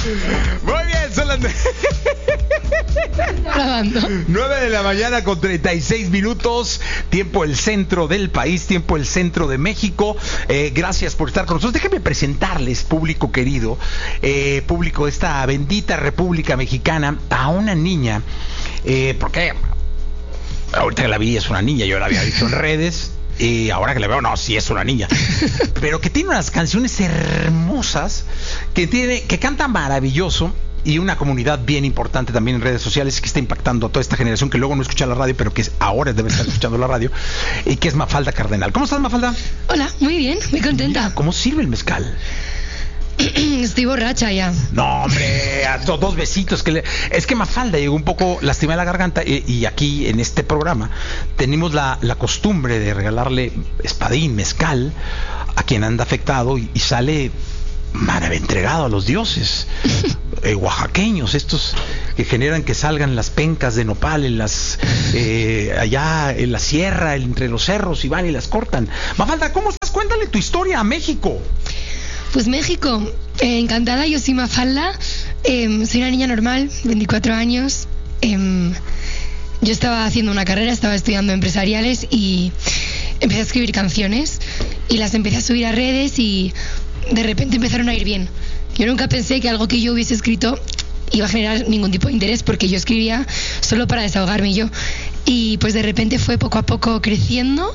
Muy bien, son las 9 de la mañana con 36 minutos. Tiempo el centro del país, tiempo el centro de México. Gracias por estar con nosotros. Déjenme presentarles, público querido, público de esta bendita República Mexicana, a una niña. Porque ahorita que la vi es una niña, yo la había visto en redes. Y ahora que la veo, no, sí es una niña. Pero que tiene unas canciones hermosas, que canta maravilloso, y una comunidad bien importante también en redes sociales que está impactando a toda esta generación que luego no escucha la radio, pero que ahora debe estar escuchando la radio, y que es Mafalda Cardenal. ¿Cómo estás, Mafalda? Hola, muy bien, muy contenta. Mira, ¿cómo sirve el mezcal? Estoy borracha ya. No, hombre, a dos besitos. Es que Mafalda llegó un poco lastimada de la garganta, y aquí en este programa tenemos la costumbre de regalarle espadín, mezcal, a quien anda afectado, y sale entregado a los dioses oaxaqueños, estos que generan que salgan las pencas de nopal en allá en la sierra, entre los cerros, y van y las cortan. Mafalda, ¿cómo estás? Cuéntale tu historia a México. Pues México, encantada, yo soy Mafalda, soy una niña normal, 24 años. Yo estaba haciendo una carrera, estaba estudiando empresariales y empecé a escribir canciones y las empecé a subir a redes y de repente empezaron a ir bien. Yo nunca pensé que algo que yo hubiese escrito iba a generar ningún tipo de interés, porque yo escribía solo para desahogarme yo. Y pues de repente fue poco a poco creciendo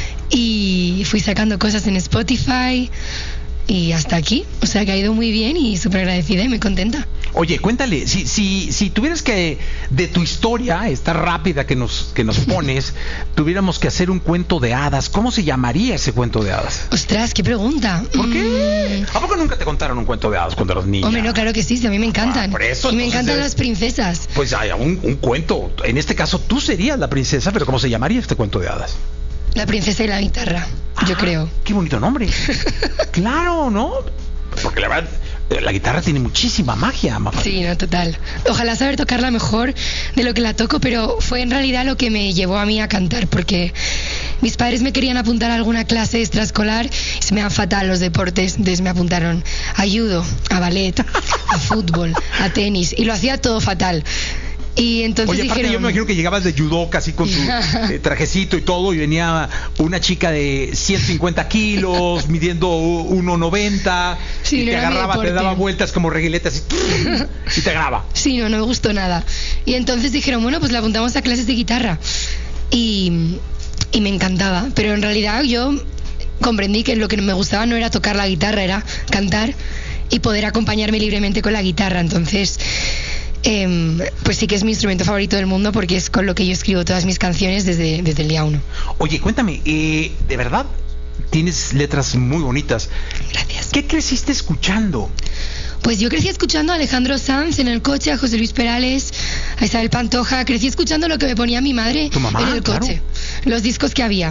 y fui sacando cosas en Spotify y hasta aquí. O sea que ha ido muy bien y súper agradecida y muy contenta. Oye, cuéntale, si tuvieras que, de tu historia, esta rápida que nos pones, tuviéramos que hacer un cuento de hadas, ¿cómo se llamaría ese cuento de hadas? Ostras, qué pregunta. ¿Por qué? ¿A poco nunca te contaron un cuento de hadas cuando eras niña? Hombre, no, claro que sí, a mí me encantan. Por eso, y me encantan las princesas. Pues hay un cuento, en este caso tú serías la princesa, pero ¿cómo se llamaría este cuento de hadas? La princesa y la guitarra, yo creo. Qué bonito nombre. Claro, ¿no? Porque la verdad, la guitarra tiene muchísima magia, mamá. Sí, no, total. Ojalá saber tocarla mejor de lo que la toco, pero fue en realidad lo que me llevó a mí a cantar, porque mis padres me querían apuntar a alguna clase extraescolar y se me dan fatal los deportes, entonces me apuntaron a judo, a ballet, a fútbol, a tenis, y lo hacía todo fatal. Y entonces Oye, aparte yo me imagino que llegabas de judo casi con tu trajecito y todo, y venía una chica de 150 kilos, midiendo 1,90, sí, y no te agarraba, te daba vueltas como reguiletas y te agarraba. Sí, no me gustó nada. Y entonces dijeron, bueno, pues la apuntamos a clases de guitarra. Y me encantaba, pero en realidad yo comprendí que lo que me gustaba no era tocar la guitarra, era cantar y poder acompañarme libremente con la guitarra. Entonces pues sí que es mi instrumento favorito del mundo, porque es con lo que yo escribo todas mis canciones desde el día 1. Oye, cuéntame, de verdad tienes letras muy bonitas. Gracias. ¿Qué creciste escuchando? Pues yo crecí escuchando a Alejandro Sanz en el coche, a José Luis Perales, a Isabel Pantoja. Crecí escuchando lo que me ponía mi madre en el coche, los discos que había.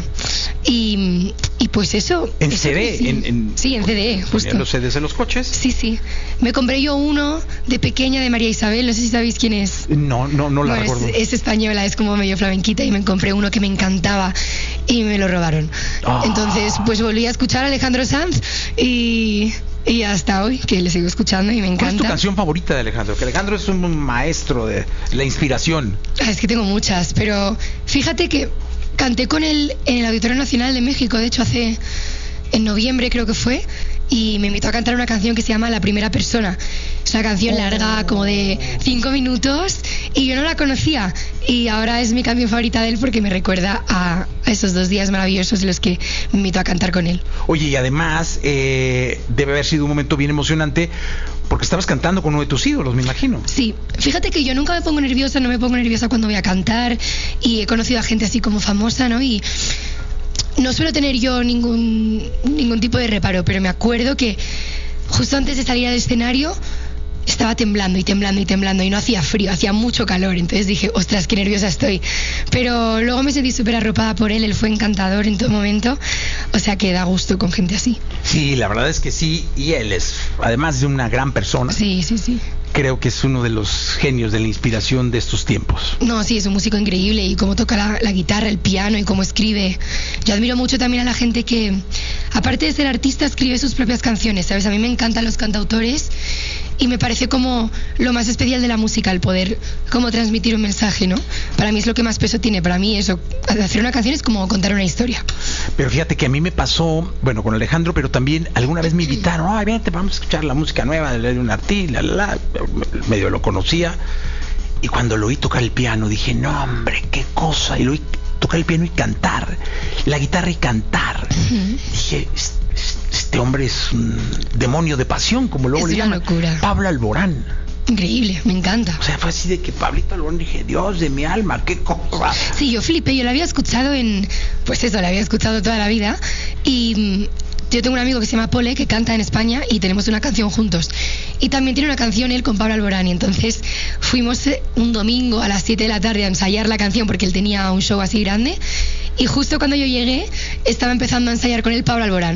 Y pues eso. ¿En eso CD? Sí, en CD, justo. ¿Los CDs en los coches? Sí. Me compré yo uno de pequeña de María Isabel, no sé si sabéis quién es. No la recuerdo. Es española, es como medio flamenquita, y me compré uno que me encantaba y me lo robaron. Entonces, pues volví a escuchar a Alejandro Sanz y hasta hoy, que le sigo escuchando y me encanta. ¿Cuál es tu canción favorita de Alejandro? Que Alejandro es un maestro de la inspiración. Es que tengo muchas, pero fíjate que canté con él en el Auditorio Nacional de México, de hecho en noviembre creo que fue, y me invitó a cantar una canción que se llama La Primera Persona. Es una canción larga, como de 5 minutos, y yo no la conocía, y ahora es mi canción favorita de él porque me recuerda a esos 2 días maravillosos en los que me invitó a cantar con él. Oye, y además debe haber sido un momento bien emocionante, porque estabas cantando con uno de tus ídolos, me imagino. Sí, fíjate que yo nunca me pongo nerviosa, no me pongo nerviosa cuando voy a cantar, y he conocido a gente así como famosa, ¿no? Y no suelo tener yo ningún tipo de reparo, pero me acuerdo que justo antes de salir al escenario estaba temblando y no hacía frío, hacía mucho calor. Entonces dije, ostras, qué nerviosa estoy. Pero luego me sentí súper arropada por él fue encantador en todo momento. O sea que da gusto con gente así. Sí, la verdad es que sí, y él es, además de una gran persona. Sí. Creo que es uno de los genios de la inspiración de estos tiempos. No, sí, es un músico increíble, y cómo toca la guitarra, el piano, y cómo escribe. Yo admiro mucho también a la gente que, aparte de ser artista, escribe sus propias canciones, ¿sabes? A mí me encantan los cantautores, y me parece como lo más especial de la música, el poder como transmitir un mensaje, ¿no? Para mí es lo que más peso tiene. Para mí eso, hacer una canción es como contar una historia. Pero fíjate que a mí me pasó, bueno, con Alejandro, pero también alguna vez me invitaron, ay, vente, vamos a escuchar la música nueva de un artista, medio lo conocía, y cuando lo oí tocar el piano dije, no, hombre, qué cosa, y lo oí tocar el piano y cantar, la guitarra y cantar. Dije, este hombre es un demonio de pasión, como luego le llaman. Locura. Pablo Alborán. Increíble, me encanta. O sea, fue así de que Pablito Alborán, dije, Dios de mi alma, qué cosa. Sí, yo flipé, yo la había escuchado la había escuchado toda la vida, y yo tengo un amigo que se llama Pole, que canta en España, y tenemos una canción juntos. Y también tiene una canción él con Pablo Alborán, y entonces fuimos un domingo a las 7 de la tarde a ensayar la canción, porque él tenía un show así grande, y justo cuando yo llegué, estaba empezando a ensayar con él Pablo Alborán.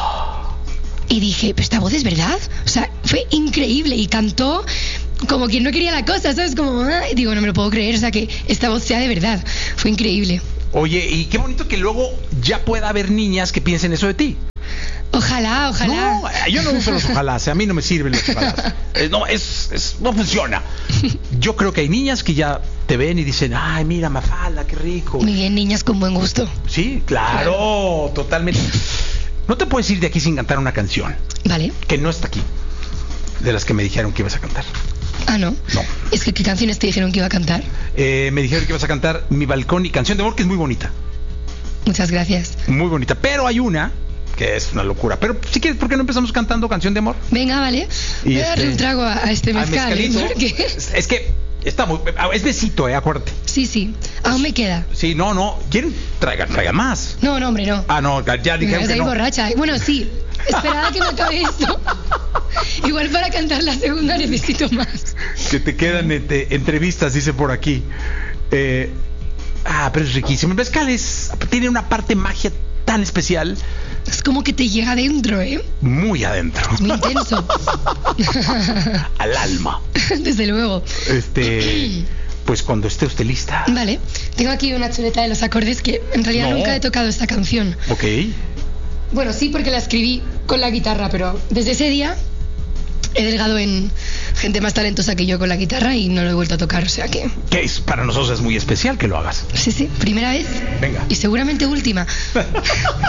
Y dije, pero esta voz es verdad. O sea, fue increíble, y cantó como quien no quería la cosa, ¿sabes? Como, y digo, no me lo puedo creer, o sea, que esta voz sea de verdad. Fue increíble. Oye, y qué bonito que luego ya pueda haber niñas que piensen eso de ti. Ojalá, ojalá. No, yo no uso los ojalá, a mí no me sirven los ojalá. No, no funciona. Yo creo que hay niñas que ya te ven y dicen, ay, mira, Mafalda, qué rico. Muy bien, niñas con buen gusto. Sí, claro, totalmente. No te puedes ir de aquí sin cantar una canción. Vale. Que no está aquí. De las que me dijeron que ibas a cantar. Ah, ¿no? No. Es que, ¿qué canciones te dijeron que iba a cantar? Me dijeron que ibas a cantar Mi Balcón y Canción de Amor, que es muy bonita. Muchas gracias. Muy bonita. Pero hay una que es una locura. Pero si quieres, ¿por qué no empezamos cantando Canción de Amor? Venga, vale. Y voy a darle un trago a este mezcal. Porque... Es que está muy... Es besito, acuérdate. Sí. Aún me queda. Sí, no. ¿Quieren? Traigan más. No, hombre, no. Ah, no, ya dijeron que no. Borracha. Bueno, sí. Esperaba que me acabe esto. Igual para cantar la segunda necesito más. Que te quedan entrevistas, dice por aquí. Pero es riquísimo. El mezcal tiene una parte magia tan especial. Es como que te llega adentro, ¿eh? Muy adentro. Es muy intenso. Al alma. Desde luego. Pues cuando esté usted lista. Vale. Tengo aquí una chuleta de los acordes que en realidad nunca he tocado esta canción. Ok. Bueno, sí, porque la escribí con la guitarra, pero desde ese día he delgado en gente más talentosa que yo con la guitarra y no lo he vuelto a tocar, o sea que... Que para nosotros es muy especial que lo hagas. Sí, primera vez. Venga. Y seguramente última.